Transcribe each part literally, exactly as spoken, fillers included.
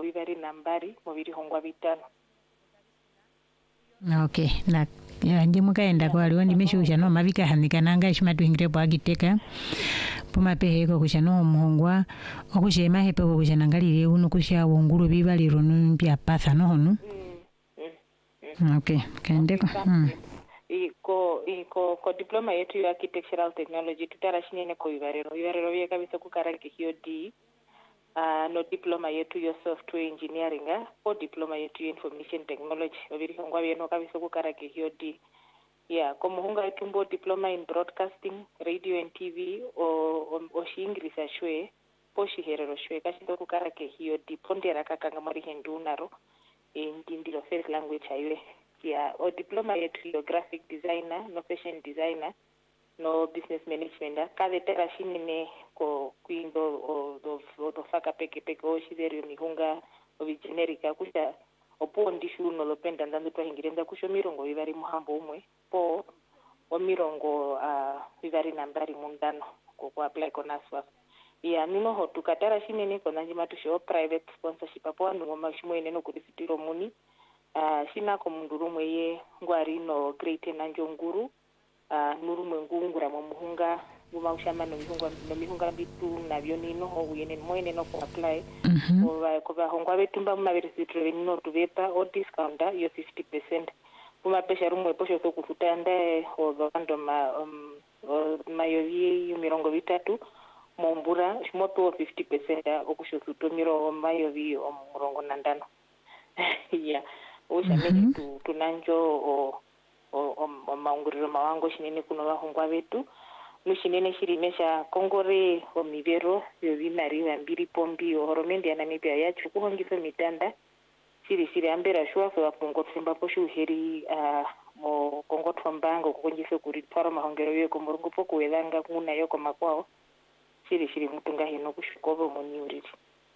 vivari nambari mubiri hongwa bitano. Okay, na ndi mukaenda kwa leo ndimeshusha no mavika hanikananga ishima tuhingire bwa giteka puma peheko kushano muhongwa okushema hepeko kushana ngalire uno kusha wonguru bibaliro numpya patha no hono. Okay, kaendeko. Mm. Iko iko ko diploma yetu ya architectural technology tutarashine ko vivarero vivarero vye kabisa kukarake hiyo D. Uh, no diploma yetu ya software engineering o diploma yetu ya information technology obiri ngwa bino kabisa kukarake hiyo D. Yeah, como hunga itumbo diploma in broadcasting, radio and T V o o, o shingirisa shwe poshi herero shwe kashindo kukarake hiyo D pondera kakanga mari hendu naro in ndiro first language highway. Yeah, o diploma yetu ya graphic designer, no fashion designer, no business management. Kaze tera shinine ko kuindo o do do faka peke peke o shideri mihunga o generika kusha opo ndishu no lopenda ndandu twa hingirenda kusho mirongo vivari muhambo umwe po o mirongo uh, vivari nambari mundano ko kwa apply kona swa. Yeah, mimo ho tukatara shinine ko nanjima tusho private sponsorship apo andu ngoma shimo eneno kudifitiro muni. Uh, shina ko munduru mweye ngwari no great nanjo nguru uh, nuru mwengungura mu muhunga buma ushama no mihunga no mihunga bitu na byonino ho uyene moyene no ko apply Mhm. ko ba ko ba hongwa betumba mu maberesitro no tubeta o discount yo fifty percent buma pesha rumwe posho to kufutanda ho bando ma um, mayovi mirongo bitatu mombura shimoto fifty percent okusho tuto miro mayovi o murongo nandano. Yeah. Usha Mhm. mimi tu tunanjo o o, o maunguriro mawango shinene kuno bahungwa betu nushinene shirimesha kongore o mibero yo binari ambiri pombi o horomendi anamibia yachu kuhongiso mitanda shiri shiri ambera shwa fa pongo tsimba poshu heri uh, mo kongo twambango kukonjiso kuritwara mahongero yo komurungu poko welanga kuna yoko makwao shiri shiri mutunga hino kushukobo moniuriri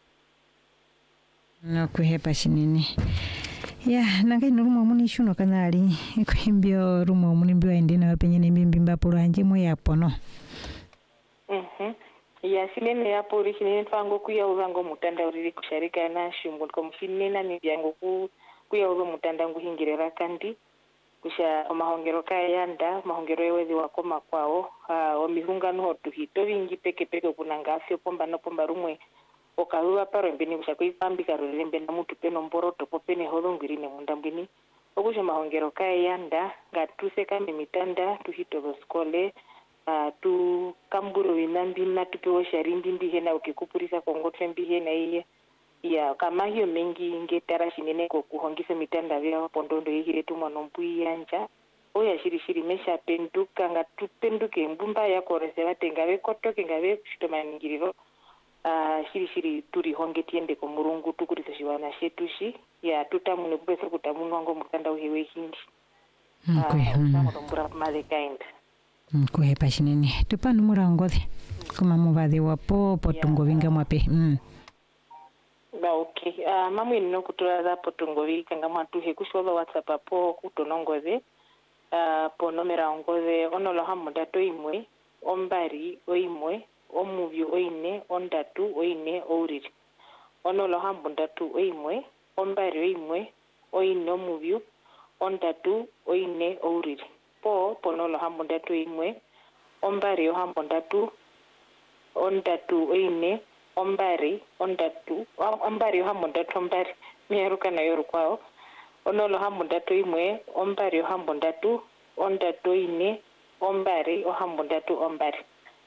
No kuhepa shinini. Ya, nangai nurumo muni shuno kanali kuimbio rumo muni mbio endina wapenyene mbimbi mbapura anje mwe yapo no. Mhm. Ya sinene yapo uri sinene twango kuya urango mutanda uri kusharika na shumbo ko mshinena ni byango ku kuya uro mutanda nguhingirera kandi kusha amahongero kayanda mahongero yewezi wakoma kwao uh, omihunga no tuhito bingi peke peke kunanga afyo pomba no pomba rumwe okaruwa paro mbeni kusha kuipambika rulembe na mutu peno mboroto popene holongirine mundambini okusha mahongero kayanda ngatuse kame mitanda tuhito boskole uh, tu kamburo winambi na tupewo sharindi mbihe na ukikupurisa kongotwe mbihe na iye ya kama hiyo mengi ngetara shinene ko kuhongisa mitanda vya pondondo yihire tumanompu yanja oya shiri shiri mesha penduka ngatupenduke mbumba yako reseva tengawe kotoke ngawe kushitomaningiriro uh, shiri shiri turi honge tiende ko murungu tukurisa shiwana shetushi ya tutamune kupesa kutamunwango mutanda uhewe hindi Mkwe. uh, male kind Mkwe pashinene. Tupanu murangoze. Kuma muvadhi wapo potungo vinga mwape. Mm. Ba okay. Uh, mamwe nino kutulaza potungo vika nga mwatuhe kushoba WhatsApp apo kutonongoze. Uh, po nomera ongoze onolo hamudatu imwe ombari oimwe omuvyu oine ondatu oine ouriri. Onolo hamudatu oimwe ombari oimwe oine omuvyu ondatu oine ouriri. Po ponolo hamudatu imwe ombari ohamudatu ondatu oine ombari ondatu ombari ohamudatu ombari miheruka na yoru kwao onolo hamudatu imwe ombari ohamudatu ondatu ine ombari ohamudatu ombari.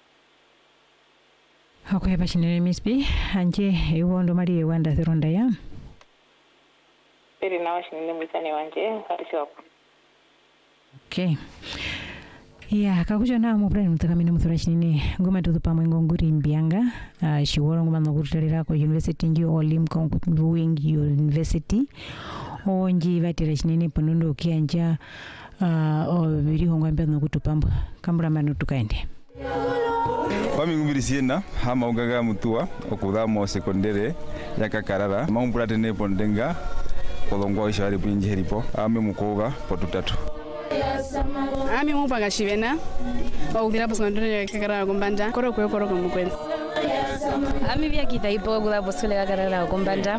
Okay, pashinene mispi anje iwondo mali wanda thironda ya. Peri na washinene mwisane wanje harisi wapu. Okay. Ya, kakuja na mupra mutakamina muthura shinene ngoma tutu pamwe ngonguri mbianga uh, shiworo ngoma nokutalira ko university nji olim konkuwing university onji vatira shinene ponondo kianja uh, o biri hongwa mbya nokutupamba kambura manu tukaende. Kwami ngumiri siena hama ungaga mutua okudamo sekondere yakakarara maumbura tene pondenga kolongwa ishari bwinji heripo ame mukoga potutatu. Ami mupaga shivena okudira posondere yakakarara kumbanja koro kwe koro kumukwenzi. Ami bya kitaipo kula posole kakarara kumbanja